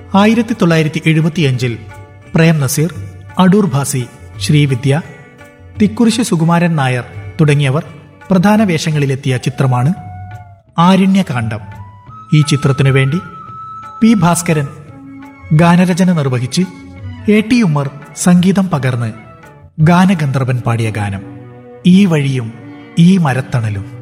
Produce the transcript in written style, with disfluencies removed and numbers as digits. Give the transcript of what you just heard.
1975 പ്രേം നസീർ, അടൂർ ഭാസി, ശ്രീവിദ്യ, തിക്കുറിശ്ശി സുകുമാരൻ നായർ തുടങ്ങിയവർ പ്രധാന വേഷങ്ങളിലെത്തിയ ചിത്രമാണ് ആരണ്യകാന്ഡം. ഈ ചിത്രത്തിനു വേണ്ടി പി ഭാസ്കരൻ ഗാനരചന നിർവഹിച്ച് എ.ടി. ഉമ്മർ സംഗീതം പകർന്ന് ഗാനഗന്ധർവൻ പാടിയ ഗാനം ഈ വഴിയും ഈ മരത്തണലും.